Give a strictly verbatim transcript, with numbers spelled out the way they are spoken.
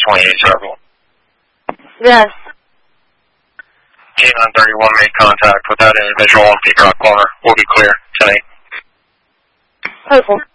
twenty-eight Circle. Yes. G nine thirty-one made contact with that individual on Peacock Corner. We'll be clear tonight. Hopeful.